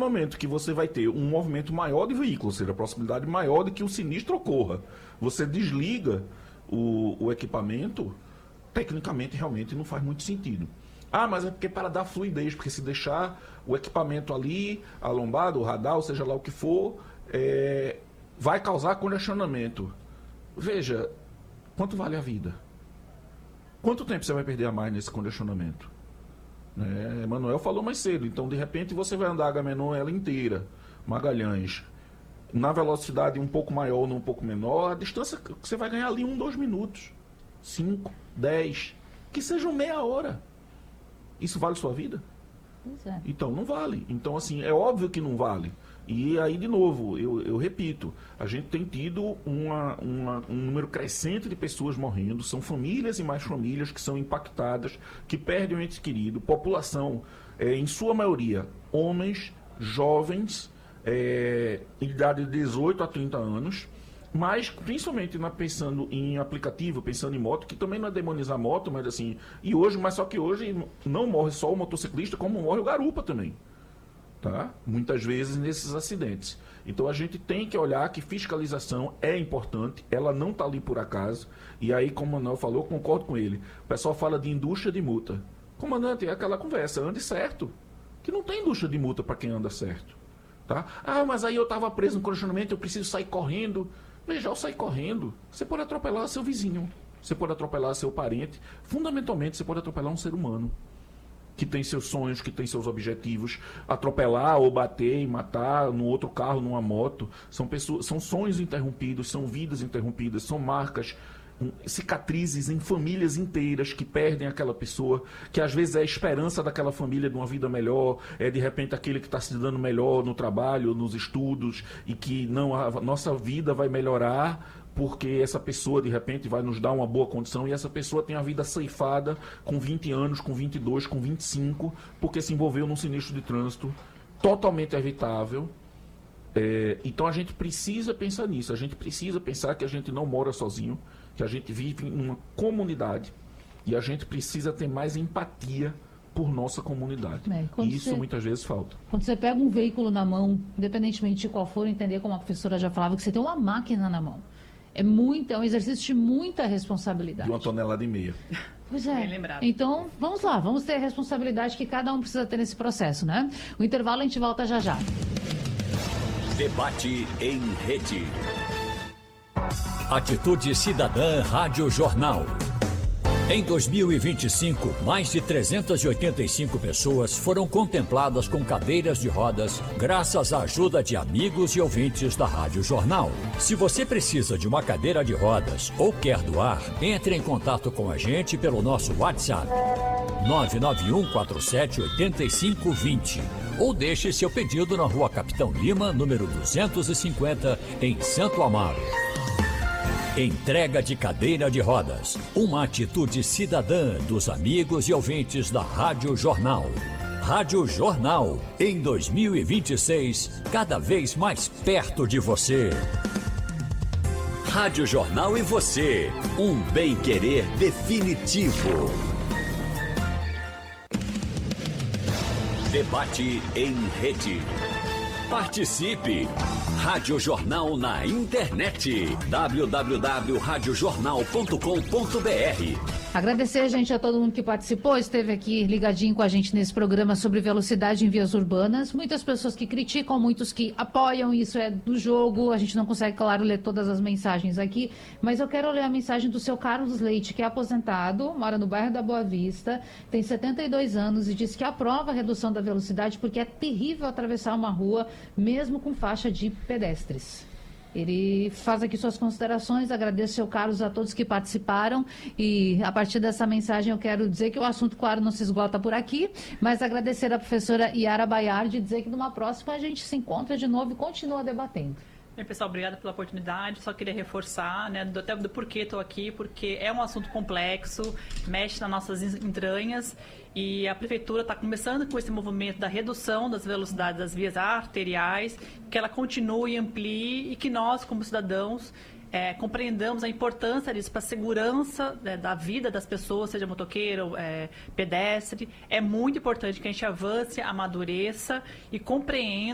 momento que você vai ter um movimento maior de veículos, ou seja, a possibilidade maior de que o sinistro ocorra, você desliga o equipamento, tecnicamente realmente não faz muito sentido. Ah, mas é porque para dar fluidez, porque se deixar o equipamento ali, a lombada, o radar, ou seja lá o que for, vai causar congestionamento. Veja, quanto vale a vida? Quanto tempo você vai perder a mais nesse congestionamento? Emanuel falou mais cedo, então de repente você vai andar a Agamenon ela inteira, Magalhães, na velocidade um pouco maior ou um pouco menor, a distância que você vai ganhar ali 2 minutos, 5, 10, que sejam meia hora. Isso vale sua vida? Pois é. Então, não vale. Então, assim, é óbvio que não vale. E aí, de novo, eu repito, a gente tem tido um número crescente de pessoas morrendo, são famílias e mais famílias que são impactadas, que perdem o ente querido, população, em sua maioria, homens, jovens, idade de 18 a 30 anos, mas principalmente pensando em aplicativo, pensando em moto, que também não é demonizar moto, mas assim, mas só que hoje não morre só o motociclista, como morre o garupa também. Tá? Muitas vezes nesses acidentes. Então a gente tem que olhar que fiscalização é importante, ela não está ali por acaso, e aí, como o Manuel falou, concordo com ele. O pessoal fala de indústria de multa. Comandante, é aquela conversa, ande certo, que não tem indústria de multa para quem anda certo. Tá? Ah, mas aí eu estava preso no congestionamento, eu preciso sair correndo. Veja, ao sair correndo, você pode atropelar seu vizinho, você pode atropelar seu parente, fundamentalmente você pode atropelar um ser humano que tem seus sonhos, que tem seus objetivos. Atropelar ou bater e matar no outro carro, numa moto, são sonhos interrompidos, são vidas interrompidas, são marcas, cicatrizes em famílias inteiras que perdem aquela pessoa, que às vezes é a esperança daquela família de uma vida melhor, de repente aquele que está se dando melhor no trabalho, nos estudos, e que não, a nossa vida vai melhorar porque essa pessoa de repente vai nos dar uma boa condição, e essa pessoa tem a vida ceifada com 20 anos, com 22, com 25, porque se envolveu num sinistro de trânsito totalmente evitável. Então a gente precisa pensar nisso, a gente precisa pensar que a gente não mora sozinho, que a gente vive em uma comunidade, e a gente precisa ter mais empatia por nossa comunidade. E isso muitas vezes falta. Quando você pega um veículo na mão, independentemente de qual for, entender como a professora já falava, que você tem uma máquina na mão. É um exercício de muita responsabilidade. De 1,5 toneladas. Pois é. Então, vamos lá, vamos ter a responsabilidade que cada um precisa ter nesse processo, né? O intervalo a gente volta já já. Debate em rede. Atitude Cidadã Rádio Jornal. Em 2025, mais de 385 pessoas foram contempladas com cadeiras de rodas graças à ajuda de amigos e ouvintes da Rádio Jornal. Se você precisa de uma cadeira de rodas ou quer doar, entre em contato com a gente pelo nosso WhatsApp 991478520 ou deixe seu pedido na Rua Capitão Lima, número 250, em Santo Amaro. Entrega de cadeira de rodas. Uma atitude cidadã dos amigos e ouvintes da Rádio Jornal. Rádio Jornal, em 2026, cada vez mais perto de você. Rádio Jornal e você. Um bem-querer definitivo. Debate em rede. Participe! Rádio Jornal na internet. www.radiojornal.com.br. Agradecer, gente, a todo mundo que participou, esteve aqui ligadinho com a gente nesse programa sobre velocidade em vias urbanas. Muitas pessoas que criticam, muitos que apoiam, isso é do jogo. A gente não consegue, claro, ler todas as mensagens aqui, mas eu quero ler a mensagem do seu Carlos Leite, que é aposentado, mora no bairro da Boa Vista, tem 72 anos e diz que aprova a redução da velocidade porque é terrível atravessar uma rua, mesmo com faixa de pedestres. Ele faz aqui suas considerações, agradeço, seu Carlos, a todos que participaram, e a partir dessa mensagem eu quero dizer que o assunto, claro, não se esgota por aqui, mas agradecer a professora Yara Baiardi e dizer que numa próxima a gente se encontra de novo e continua debatendo. Bem, pessoal, obrigada pela oportunidade. Só queria reforçar, né, até do porquê estou aqui, porque é um assunto complexo, mexe nas nossas entranhas, e a Prefeitura está começando com esse movimento da redução das velocidades das vias arteriais, que ela continue e amplie, e que nós, como cidadãos, compreendamos a importância disso para a segurança, né, da vida das pessoas, seja motoqueiro, pedestre. É muito importante que a gente avance, amadureça e compreenda